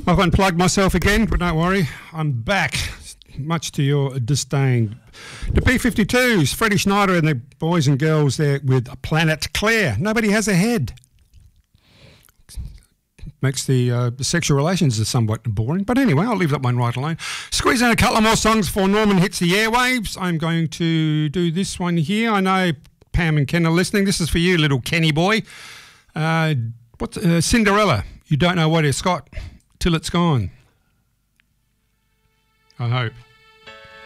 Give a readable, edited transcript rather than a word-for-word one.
I've unplugged myself again, but don't worry, I'm back, much to your disdain. The B-52s, Freddie Schneider and the boys and girls there with Planet Claire. Nobody has a head. Makes the sexual relations somewhat boring. But anyway, I'll leave that one right alone. Squeeze in a couple of more songs before Norman hits the airwaves. I'm going to do this one here. I know Pam and Ken are listening. This is for you, little Kenny boy. Cinderella, You Don't Know What It's Got Till It's Gone. I hope.